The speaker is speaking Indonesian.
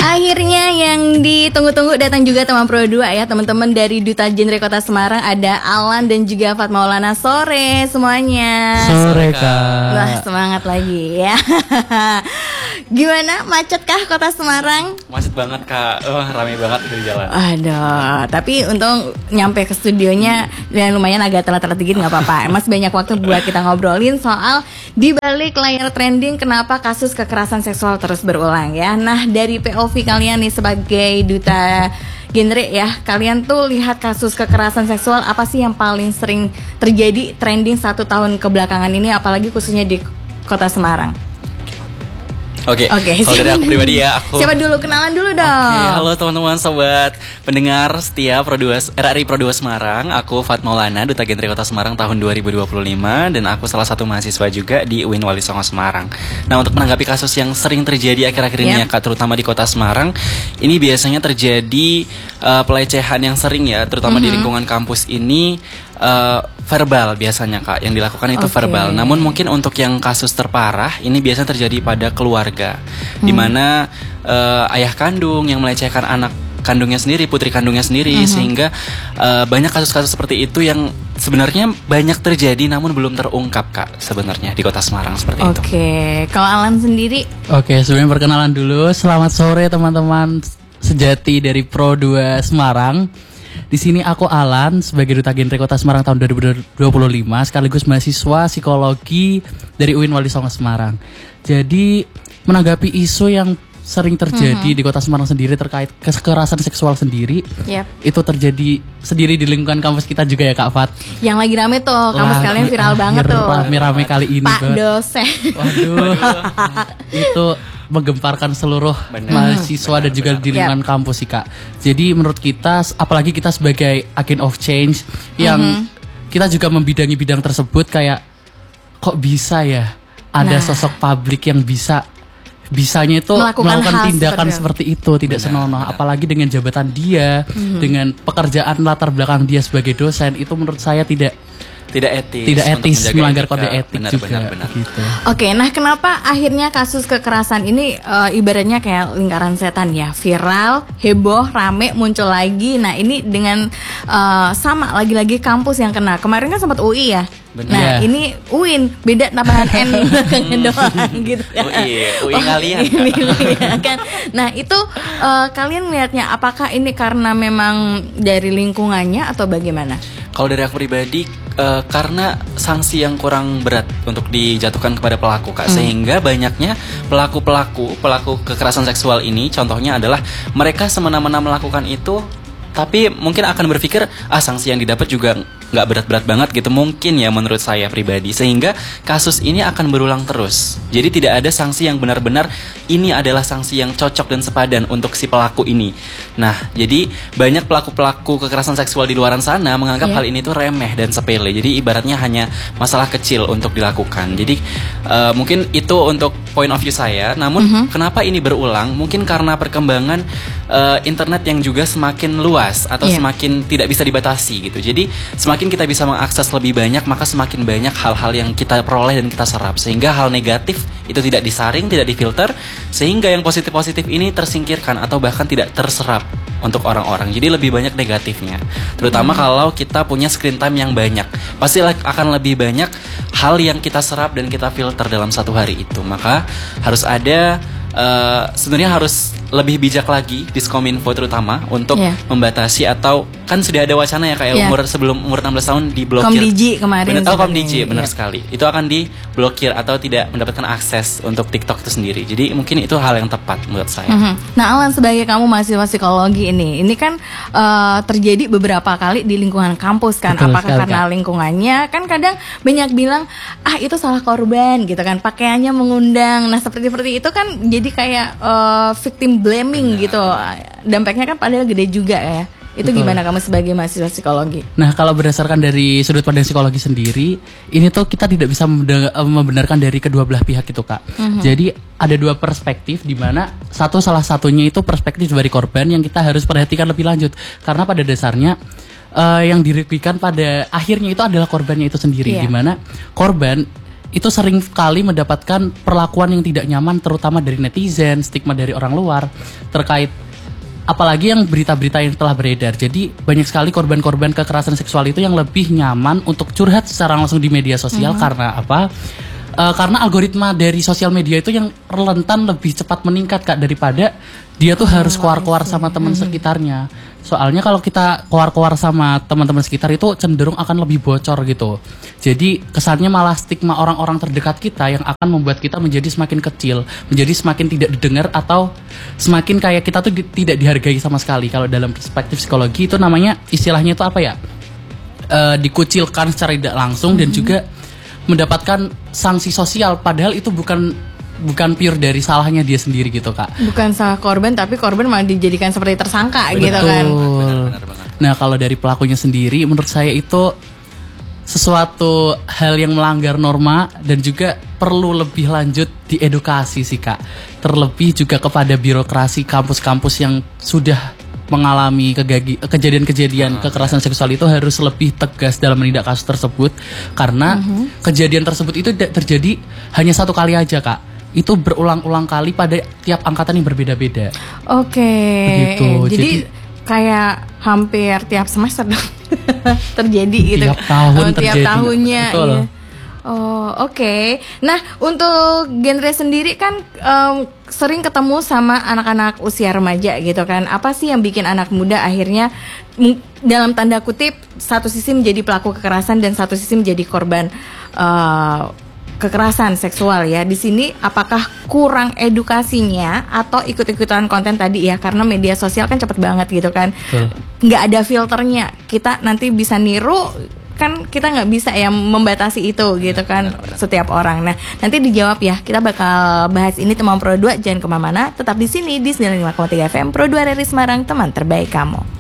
Akhirnya yang ditunggu-tunggu datang juga teman Pro 2 ya, teman-teman dari Duta Genre Kota Semarang. Ada Alan dan juga Fat Maulana. Sore semuanya. Sore Kak. Wah, semangat lagi ya. Gimana, macet kah Kota Semarang? Macet banget Kak, ramai banget di jalan. Aduh, tapi untung nyampe ke studionya dan lumayan agak telat-telat dikit, nggak apa-apa. Masih banyak waktu buat kita ngobrolin soal di balik layar trending kenapa kasus kekerasan seksual terus berulang ya. Nah, dari POV kalian nih sebagai duta genre ya, kalian tuh lihat kasus kekerasan seksual apa sih yang paling sering terjadi trending 1 tahun kebelakangan ini, apalagi khususnya di Kota Semarang? Oke, kalau dari aku pribadi ya, siapa dulu? Kenalan dulu dong. Oke, halo teman-teman sobat pendengar setia RRI Pro 2 Semarang. Aku Fat Maulana, Duta Genre Kota Semarang tahun 2025, dan aku salah satu mahasiswa juga di UIN Wali Songo Semarang. Nah, untuk menanggapi kasus yang sering terjadi akhir-akhir ini ya Kak, terutama di Kota Semarang, ini biasanya terjadi pelecehan yang sering ya, terutama di lingkungan kampus ini. Verbal biasanya Kak, yang dilakukan itu verbal. Namun mungkin untuk yang kasus terparah ini biasanya terjadi pada keluarga, di mana ayah kandung yang melecehkan anak kandungnya sendiri, putri kandungnya sendiri, sehingga banyak kasus-kasus seperti itu yang sebenarnya banyak terjadi namun belum terungkap Kak, sebenarnya di Kota Semarang seperti itu. Oke, kalau Alan sendiri? Oke, sebelumnya perkenalan dulu. Selamat sore teman-teman sejati dari Pro 2 Semarang. Di sini aku Alan sebagai Duta Genre Kota Semarang tahun 2025, sekaligus mahasiswa psikologi dari UIN Wali Songo Semarang. Jadi menanggapi isu yang sering terjadi di Kota Semarang sendiri terkait kekerasan seksual sendiri, itu terjadi sendiri di lingkungan kampus kita juga ya Kak Fat. Yang lagi rame tuh, kampus kalian viral banget tuh. Rame kali ini Pak dosen. Waduh, itu menggemparkan seluruh mahasiswa dan juga di lingkungan kampus sih Kak. Jadi menurut kita, apalagi kita sebagai agent of change yang kita juga membidangi bidang tersebut, kayak kok bisa ya ada sosok publik yang bisanya itu melakukan tindakan seperti itu, tidak senonoh, apalagi dengan jabatan dia, dengan pekerjaan latar belakang dia sebagai dosen, itu menurut saya tidak etis, melanggar kode etik juga. Gitu. Oke, nah kenapa akhirnya kasus kekerasan ini ibaratnya kayak lingkaran setan ya, viral, heboh, rame, muncul lagi. Nah ini dengan sama lagi-lagi kampus yang kena. Kemarin kan sempat UI ya. Nah ini UIN, beda tambahan N belakangnya doang gitu kan. UI kalian kan. Nah itu kalian melihatnya apakah ini karena memang dari lingkungannya atau bagaimana? Kalau dari aku pribadi, karena sanksi yang kurang berat untuk dijatuhkan kepada pelaku Kak, sehingga banyaknya pelaku kekerasan seksual ini, contohnya adalah mereka semena-mena melakukan itu, tapi mungkin akan berpikir sanksi yang didapat juga nggak berat-berat banget gitu, mungkin ya menurut saya pribadi, sehingga kasus ini akan berulang terus. Jadi tidak ada sanksi yang benar-benar ini adalah sanksi yang cocok dan sepadan untuk si pelaku ini. Nah, jadi banyak pelaku-pelaku kekerasan seksual di luar sana menganggap hal ini tuh remeh dan sepele. Jadi ibaratnya hanya masalah kecil untuk dilakukan. Jadi mungkin itu untuk point of view saya. Namun kenapa ini berulang? Mungkin karena perkembangan internet yang juga semakin luas atau semakin tidak bisa dibatasi gitu. Jadi semakin kita bisa mengakses lebih banyak, maka semakin banyak hal-hal yang kita peroleh dan kita serap, sehingga hal negatif itu tidak disaring, tidak difilter, sehingga yang positif-positif ini tersingkirkan atau bahkan tidak terserap untuk orang-orang. Jadi lebih banyak negatifnya, terutama kalau kita punya screen time yang banyak, pasti akan lebih banyak hal yang kita serap dan kita filter dalam satu hari itu. Maka harus ada sebenarnya harus lebih bijak lagi Diskominfo terutama untuk membatasi, atau kan sudah ada wacana ya kayak sebelum umur 16 tahun diblokir. Komdigi kemarin. Komdigi benar sekali. Itu akan diblokir atau tidak mendapatkan akses untuk TikTok itu sendiri. Jadi mungkin itu hal yang tepat menurut saya. Nah Alan, sebagai kamu mahasiswa psikologi ini kan terjadi beberapa kali di lingkungan kampus kan. Betul, apakah karena lingkungannya, kan kadang banyak bilang itu salah korban gitu kan, pakaiannya mengundang. Nah seperti itu kan jadi kayak victim blaming gitu. Dampaknya kan padahal gede juga ya. Itu gimana kamu sebagai mahasiswa psikologi? Nah, kalau berdasarkan dari sudut pandang psikologi sendiri, ini tuh kita tidak bisa membenarkan dari kedua belah pihak itu Kak. Jadi ada dua perspektif, di mana salah satunya itu perspektif dari korban yang kita harus perhatikan lebih lanjut. Karena pada dasarnya yang dirugikan pada akhirnya itu adalah korbannya itu sendiri, di mana korban itu sering kali mendapatkan perlakuan yang tidak nyaman, terutama dari netizen, stigma dari orang luar terkait apalagi yang berita-berita yang telah beredar. Jadi banyak sekali korban-korban kekerasan seksual itu yang lebih nyaman untuk curhat secara langsung di media sosial. Karena apa? Karena algoritma dari sosial media itu yang rentan lebih cepat meningkat Kak daripada dia tuh harus keluar-keluar sama teman sekitarnya. Soalnya kalau kita keluar-keluar sama teman-teman sekitar itu cenderung akan lebih bocor gitu. Jadi kesannya malah stigma orang-orang terdekat kita yang akan membuat kita menjadi semakin kecil, menjadi semakin tidak didengar atau semakin kayak kita tuh tidak dihargai sama sekali. Kalau dalam perspektif psikologi itu namanya istilahnya itu apa ya? Dikucilkan secara tidak langsung dan juga mendapatkan sanksi sosial, padahal itu bukan pure dari salahnya dia sendiri gitu Kak. Bukan salah korban, tapi korban malah dijadikan seperti tersangka. Betul. Gitu kan. Benar. Nah kalau dari pelakunya sendiri, menurut saya itu sesuatu hal yang melanggar norma dan juga perlu lebih lanjut diedukasi sih Kak. Terlebih juga kepada birokrasi kampus-kampus yang sudah mengalami kejadian-kejadian kekerasan seksual itu harus lebih tegas dalam menindak kasus tersebut. Karena kejadian tersebut itu tidak terjadi hanya satu kali aja Kak. Itu berulang-ulang kali pada tiap angkatan yang berbeda-beda. Oke. Begitu. Jadi kayak hampir tiap semester dong terjadi gitu. Tiap tahun tiap terjadi. tahunnya. Betul. Iya. Oh oke. Nah untuk genre sendiri kan sering ketemu sama anak-anak usia remaja gitu kan. Apa sih yang bikin anak muda akhirnya dalam tanda kutip satu sisi menjadi pelaku kekerasan dan satu sisi menjadi korban kekerasan seksual ya. Di sini apakah kurang edukasinya atau ikut-ikutan konten tadi ya, karena media sosial kan cepet banget gitu kan. Nggak ada filternya. Kita nanti bisa niru, kan kita nggak bisa ya membatasi itu gitu kan setiap orang. Nah nanti dijawab ya, kita bakal bahas ini teman Pro 2, jangan kemana-mana, tetap di sini di 95,3 FM Pro 2 dari Semarang, teman terbaik kamu.